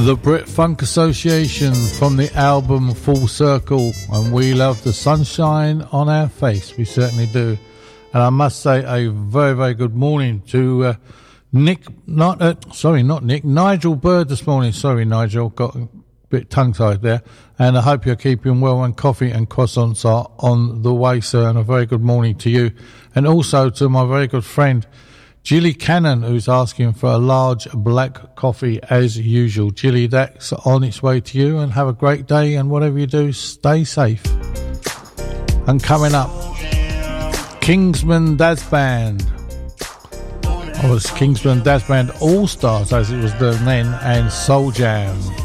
The Brit Funk Association from the album Full Circle, and we love the sunshine on our face. We certainly do. And I must say a very, very good morning to Nigel Bird this morning. Sorry, Nigel, got a bit tongue-tied there. And I hope you're keeping well, and coffee and croissants are on the way, sir. And a very good morning to you. And also to my very good friend, Jilly Cannon, who's asking for a large black coffee as usual. Jilly, that's on its way to you, and have a great day, and whatever you do, stay safe. And coming up, Kingsman Daz Band. Oh, it's Kingsman Daz Band All Stars, as it was done then, and Soul Jam.